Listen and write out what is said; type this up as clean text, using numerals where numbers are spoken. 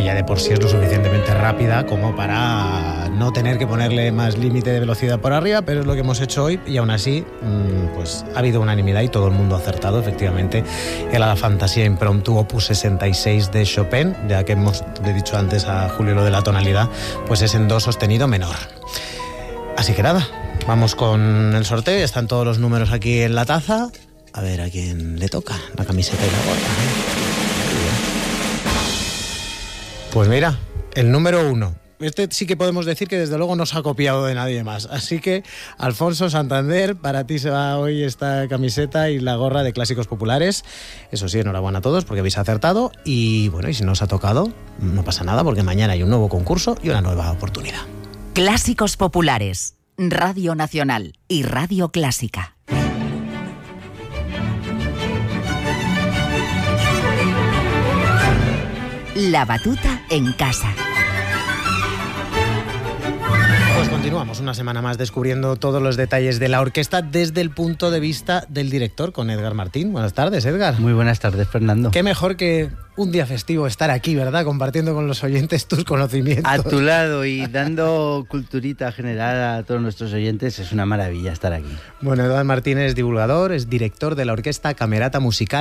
que ya de por sí es lo suficientemente rápida como para no tener que ponerle más límite de velocidad por arriba, pero es lo que hemos hecho hoy y aún así pues ha habido unanimidad y todo el mundo ha acertado. Efectivamente, la Fantasía Impromptu Opus 66 de Chopin, ya que le he dicho antes a Julio lo de la tonalidad, pues es en do sostenido menor. Así que nada, vamos con el sorteo. Ya están todos los números aquí en la taza. A ver a quién le toca la camiseta y la gorra. Pues mira, el número 1. Este sí que podemos decir que desde luego no se ha copiado de nadie más. Así que, Alfonso Santander, para ti se va hoy esta camiseta y la gorra de Clásicos Populares. Eso sí, enhorabuena a todos porque habéis acertado. Y bueno, y si no os ha tocado, no pasa nada porque mañana hay un nuevo concurso y una nueva oportunidad. Clásicos Populares, Radio Nacional y Radio Clásica. La batuta en casa. Pues continuamos una semana más descubriendo todos los detalles de la orquesta desde el punto de vista del director, con Edgar Martín. Buenas tardes, Edgar. Muy buenas tardes, Fernando. Qué mejor que un día festivo estar aquí, ¿verdad? Compartiendo con los oyentes tus conocimientos. A tu lado y dando culturita general a todos nuestros oyentes, es una maravilla estar aquí. Bueno, Edgar Martín es divulgador, es director de la Orquesta Camerata Musical